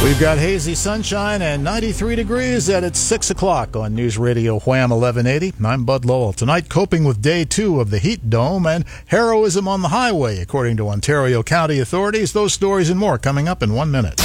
We've got hazy sunshine and 93 degrees at its 6 o'clock on News Radio Wham 1180. I'm Bud Lowell. Tonight, coping with day 2 of the heat dome and heroism on the highway, according to Ontario County authorities. Those stories and more coming up in 1 minute.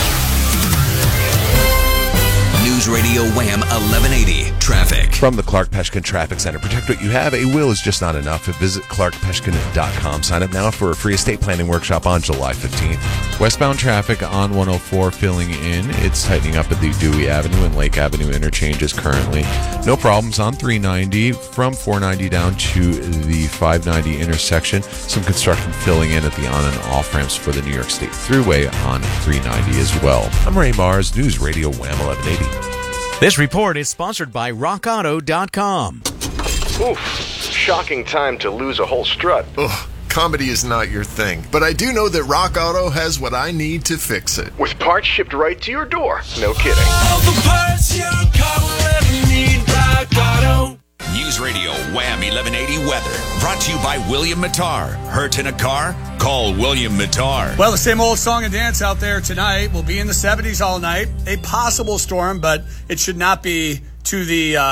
News Radio Wham 1180 Traffic. From the Clark Peshkin Traffic Center. Protect what you have. A will is just not enough. Visit clarkpeshkin.com. Sign up now for a free estate planning workshop on July 15th. Westbound traffic on 104 filling in. It's tightening up at the Dewey Avenue and Lake Avenue interchanges currently. No problems on 390 from 490 down to the 590 intersection. Some construction filling in at the on and off ramps for the New York State Thruway on 390 as well. I'm Ray Mars, News Radio Wham 1180. This report is sponsored by RockAuto.com. Oof, shocking time to lose a whole strut. Ugh, comedy is not your thing, but I do know that Rock Auto has what I need to fix it. With parts shipped right to your door. No kidding. All the parts your car will ever need, Rock Auto. News Radio Wham 1180 Weather. Brought to you by William Mattar. Hurt in a car? Call William Mattar. Well, the same old song and dance out there tonight. We'll be in the 70s all night. A possible storm, but it should not be to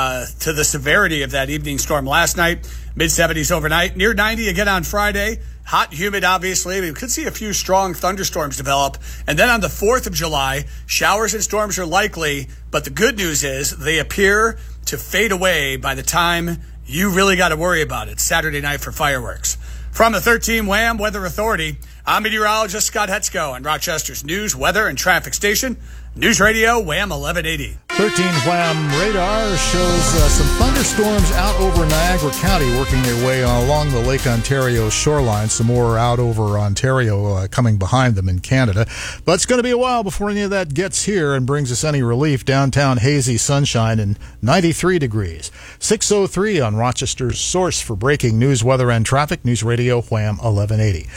the severity of that evening storm last night. Mid-70s overnight. Near 90 again on Friday. Hot and humid, obviously. We could see a few strong thunderstorms develop. And then on the 4th of July, showers and storms are likely. But the good news is they appear to fade away by the time you really got to worry about it. Saturday night for fireworks. From the 13 Wham Weather Authority, I'm meteorologist Scott Hetzko on Rochester's news, weather, and traffic station, News Radio Wham 1180. 13 Wham radar shows some thunderstorms out over Niagara County working their way along the Lake Ontario shoreline. Some more out over Ontario coming behind them in Canada. But it's going to be a while before any of that gets here and brings us any relief. Downtown hazy sunshine and 93 degrees. 6:03 on Rochester's source for breaking news, weather, and traffic, News Radio Wham 1180.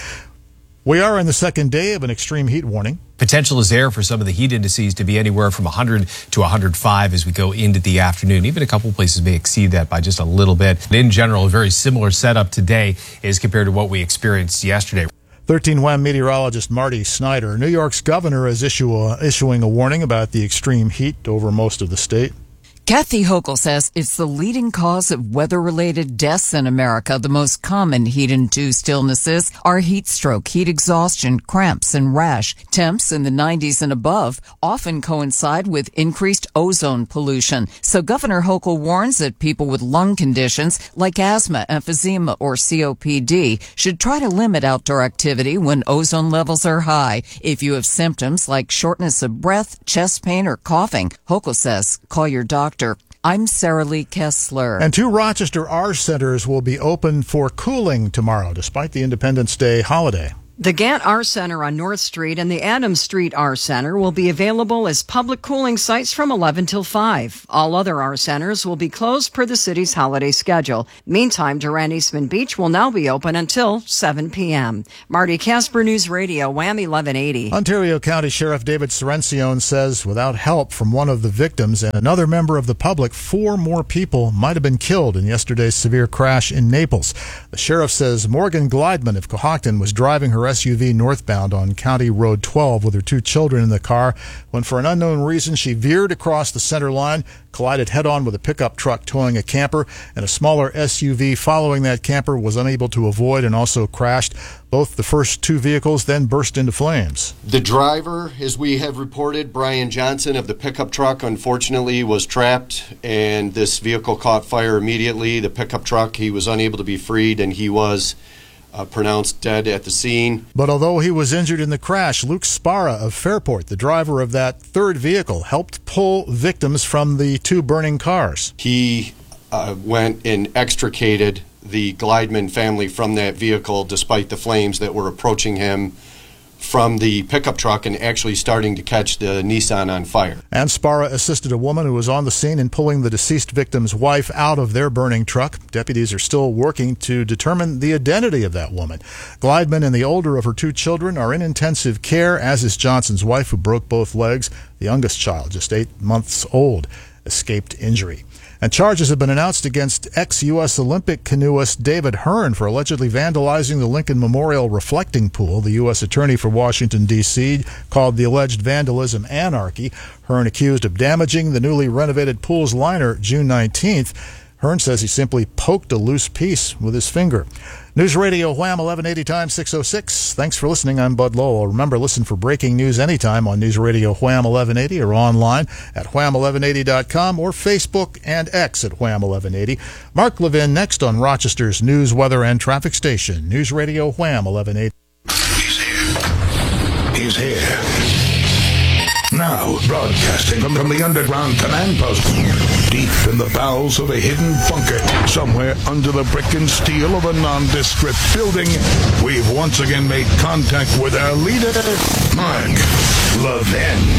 We are in the second day of an extreme heat warning. Potential is there for some of the heat indices to be anywhere from 100 to 105 as we go into the afternoon. Even a couple places may exceed that by just a little bit. And in general, a very similar setup today as compared to what we experienced yesterday. 13 Wham meteorologist Marty Snyder. New York's governor is issuing a warning about the extreme heat over most of the state. Kathy Hochul says it's the leading cause of weather-related deaths in America. The most common heat-induced illnesses are heat stroke, heat exhaustion, cramps, and rash. Temps in the 90s and above often coincide with increased ozone pollution. So Governor Hochul warns that people with lung conditions like asthma, emphysema, or COPD should try to limit outdoor activity when ozone levels are high. If you have symptoms like shortness of breath, chest pain, or coughing, Hochul says call your doctor. I'm Sarah Lee Kessler. And 2 Rochester R centers will be open for cooling tomorrow, despite the Independence Day holiday. The Gant R Center on North Street and the Adams Street R Center will be available as public cooling sites from 11 till 5. All other R Centers will be closed per the city's holiday schedule. Meantime, Durant Eastman Beach will now be open until 7 p.m. Marty Casper, News Radio, Wham 1180. Ontario County Sheriff David Serencione says without help from one of the victims and another member of the public, 4 more people might have been killed in yesterday's severe crash in Naples. The sheriff says Morgan Glideman of Cohocton was driving her SUV northbound on County Road 12 with her 2 children in the car when, for an unknown reason, she veered across the center line, collided head-on with a pickup truck towing a camper, and a smaller SUV following that camper was unable to avoid and also crashed. Both the first 2 vehicles then burst into flames. The driver, as we have reported, Brian Johnson of the pickup truck, unfortunately was trapped, and this vehicle caught fire immediately. The pickup truck, he was unable to be freed, and he was pronounced dead at the scene. But although he was injured in the crash, Luke Sparra of Fairport, the driver of that third vehicle, helped pull victims from the 2 burning cars. He went and extricated the Glideman family from that vehicle despite the flames that were approaching him from the pickup truck and actually starting to catch the Nissan on fire. And Sparra assisted a woman who was on the scene in pulling the deceased victim's wife out of their burning truck. Deputies are still working to determine the identity of that woman. Glideman and the older of her 2 children are in intensive care, as is Johnson's wife, who broke both legs, the youngest child, just 8 months old. escaped injury. And charges have been announced against ex-U.S. Olympic canoeist David Hearn for allegedly vandalizing the Lincoln Memorial reflecting pool. The U.S. Attorney for Washington, D.C. called the alleged vandalism anarchy. Hearn accused of damaging the newly renovated pool's liner June 19th. Hearn says he simply poked a loose piece with his finger. News Radio Wham 1180 times 606. Thanks for listening. I'm Bud Lowell. Remember, listen for breaking news anytime on News Radio Wham 1180 or online at wham1180.com or Facebook and X at Wham 1180. Mark Levin next on Rochester's news, weather, and traffic station. News Radio Wham 1180. He's here. Now, broadcasting from the underground command post, deep in the bowels of a hidden bunker, somewhere under the brick and steel of a nondescript building, we've once again made contact with our leader, Mark Levin.